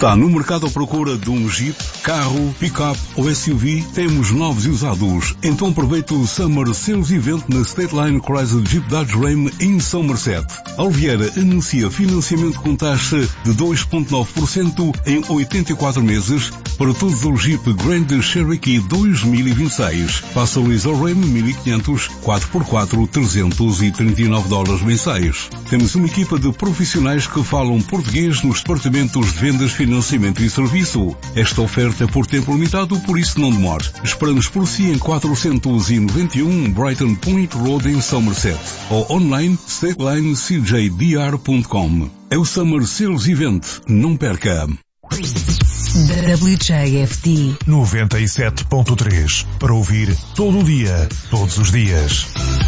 Está no mercado à procura de um Jeep, carro, pick-up ou SUV? Temos novos e usados. Então aproveite o Summer Sales Event na State Line Chrysler Jeep Dodge Ram em Somerset. Alviera anuncia financiamento com taxa de 2,9% em 84 meses para todos os Jeep Grand Cherokee 2026. Passa o Laser Ram 1500, 4x4, $339 mensais. Temos uma equipa de profissionais que falam português nos departamentos de vendas, financiamento e serviço. Esta oferta é por tempo limitado, por isso não demore. Esperamos por si em 491 Brighton Point Road em Somerset ou online statelinecjdr.com. É o Summer Sales Event. Não perca! WJFD 97.3 para ouvir todo o dia, todos os dias.